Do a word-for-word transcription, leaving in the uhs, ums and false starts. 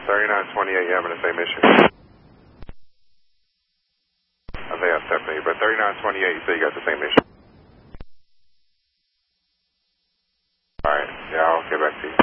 thirty-nine twenty-eight, you having the same issue? I think that's Stephanie, but thirty-nine twenty-eight, you say you got the same issue. Alright, yeah, I'll get back to you.